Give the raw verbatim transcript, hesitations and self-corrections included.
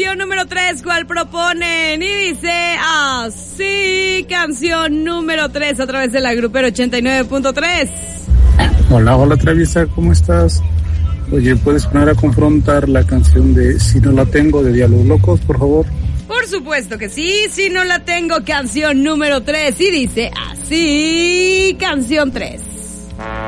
canción número tres, ¿cuál proponen? Y dice así, canción número tres a través de la Grupera ochenta y nueve punto tres. Hola, hola Traviesa, ¿cómo estás? Oye, ¿puedes poner a confrontar la canción de Si no la tengo de Diálogos Locos, por favor? Por supuesto que sí, Si no la tengo, canción número tres. Y dice así, canción tres.